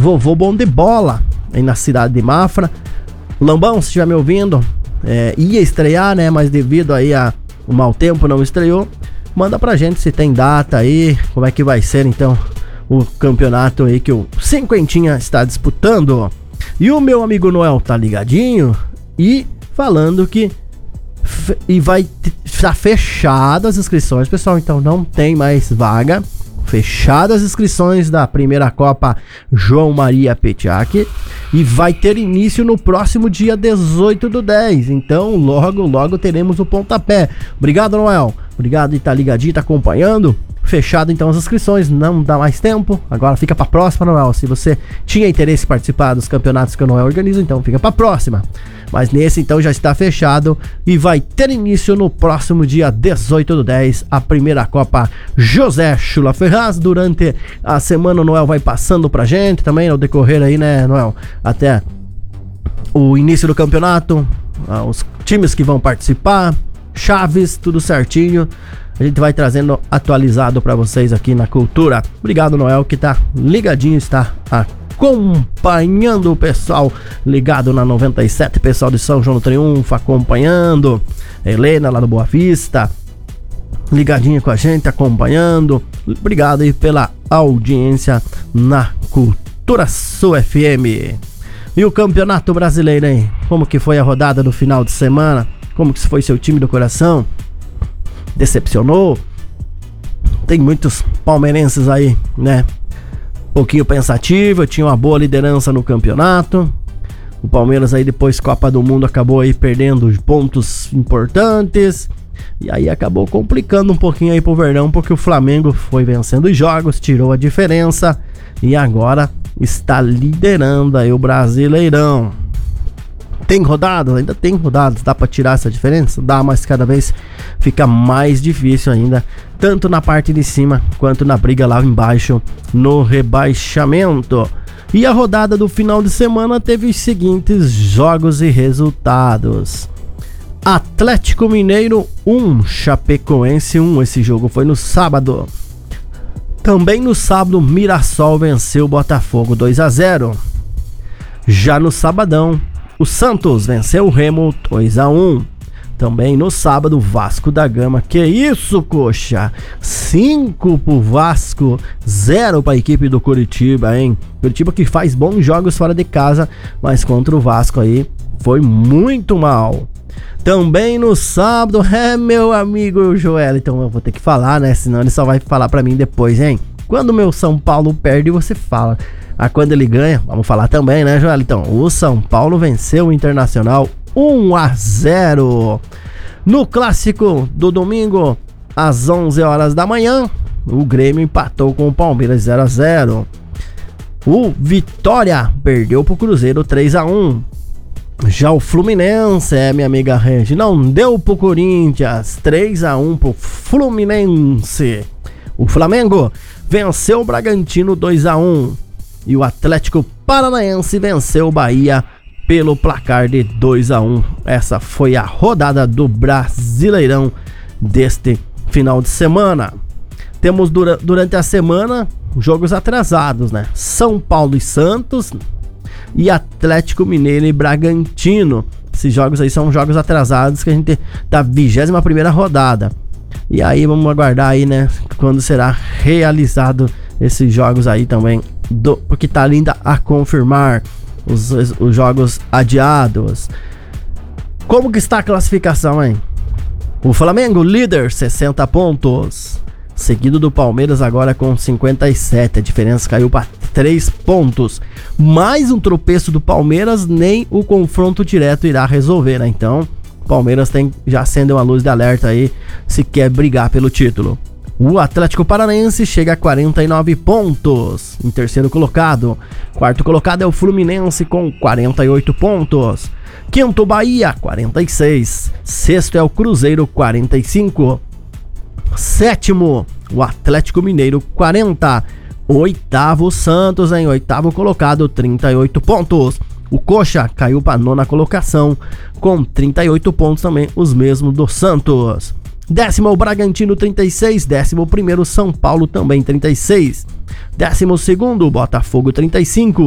Vovô Bom de Bola, aí na cidade de Mafra. Lambão, se estiver me ouvindo, ia estrear, né? Mas devido aí a o mau tempo não estreou. Manda pra gente se tem data aí, como é que vai ser então o campeonato aí que o Cinquentinha está disputando. E o meu amigo Noel tá ligadinho e falando que vai estar fechado as inscrições, pessoal, então não tem mais vaga. Fechadas as inscrições da primeira Copa João Maria Petiac e vai ter início no próximo dia 18/10. Então logo teremos o pontapé. Obrigado, Noel. Obrigado e tá ligadinho, tá acompanhando. Fechado então as inscrições, não dá mais tempo. Agora fica pra próxima, Noel. Se você tinha interesse em participar dos campeonatos que o Noel organiza, então fica pra próxima. Mas nesse então já está fechado e vai ter início no próximo dia 18/10 a primeira Copa José Chula Ferraz. Durante a semana o Noel vai passando pra gente também, no decorrer aí, né, Noel? Até o início do campeonato, os times que vão participar, chaves, tudo certinho. A gente vai trazendo atualizado pra vocês aqui na Cultura. Obrigado, Noel, que tá ligadinho, está acompanhando o pessoal ligado na 97, pessoal de São João do Triunfo acompanhando, Helena lá do Boa Vista, ligadinha com a gente, acompanhando. Obrigado aí pela audiência na Cultura Sul FM. E o Campeonato Brasileiro, hein? Como que foi a rodada do final de semana? Como que foi seu time do coração? Decepcionou? Tem muitos palmeirenses aí, né? Um pouquinho pensativo, tinha uma boa liderança no campeonato. O Palmeiras aí depois Copa do Mundo acabou aí perdendo pontos importantes. E aí acabou complicando um pouquinho aí pro Verdão, porque o Flamengo foi vencendo os jogos, tirou a diferença e agora está liderando aí o Brasileirão. Tem rodadas? Ainda tem rodadas, dá pra tirar essa diferença? Dá, mas cada vez fica mais difícil ainda, tanto na parte de cima quanto na briga lá embaixo no rebaixamento. E a rodada do final de semana teve os seguintes jogos e resultados: Atlético Mineiro 1, Chapecoense 1, esse jogo foi no sábado. Também no sábado, Mirassol venceu o Botafogo 2-0. Já no sabadão, o Santos venceu o Remo 2-1. Também no sábado, Vasco da Gama. Que isso, coxa? 5 pro Vasco, 0 pra equipe do Curitiba, hein? Curitiba que faz bons jogos fora de casa, mas contra o Vasco aí foi muito mal. Também no sábado, meu amigo Joel, então eu vou ter que falar, né? Senão ele só vai falar pra mim depois, hein? Quando o meu São Paulo perde, você fala. Quando ele ganha, vamos falar também, né, Joel? Então, o São Paulo venceu o Internacional 1-0. No clássico do domingo, às 11 horas da manhã, o Grêmio empatou com o Palmeiras 0-0. O Vitória perdeu pro Cruzeiro 3-1. Já o Fluminense, minha amiga Regi, não deu pro Corinthians, 3-1 pro Fluminense. O Flamengo venceu o Bragantino 2-1. E o Atlético Paranaense venceu o Bahia pelo placar de 2-1. Essa foi a rodada do Brasileirão deste final de semana. Temos durante a semana jogos atrasados, né? São Paulo e Santos e Atlético Mineiro e Bragantino. Esses jogos aí são jogos atrasados que a gente da 21ª rodada. E aí vamos aguardar aí, né, quando será realizado esses jogos aí também, porque tá ainda a confirmar os jogos adiados. Como que está a classificação, hein? O Flamengo líder, 60 pontos, seguido do Palmeiras agora com 57, a diferença caiu para 3 pontos. Mais um tropeço do Palmeiras, nem o confronto direto irá resolver, né? Então o Palmeiras já acendeu uma luz de alerta aí se quer brigar pelo título. O Atlético Paranaense chega a 49 pontos, em terceiro colocado. Quarto colocado é o Fluminense com 48 pontos. Quinto, Bahia, 46. Sexto é o Cruzeiro, 45. Sétimo, o Atlético Mineiro, 40. Oitavo, Santos, em oitavo colocado, 38 pontos. O Coxa caiu para a 9ª colocação, com 38 pontos também, os mesmos do Santos. 10º, o Bragantino, 36. 11º, São Paulo, também 36. 12º, Botafogo, 35.